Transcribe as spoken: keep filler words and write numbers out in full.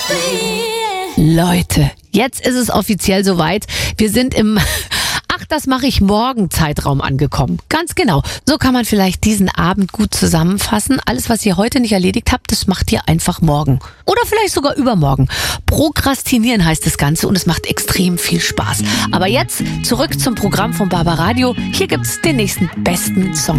Leute, jetzt ist es offiziell soweit. Wir sind im Ach, das mache ich morgen Zeitraum angekommen. Ganz genau. So kann man vielleicht diesen Abend gut zusammenfassen. Alles, was ihr heute nicht erledigt habt, das macht ihr einfach morgen. Oder vielleicht sogar übermorgen. Prokrastinieren heißt das Ganze und es macht extrem viel Spaß. Aber jetzt zurück zum Programm von Barbaradio. Hier gibt's den nächsten besten Song.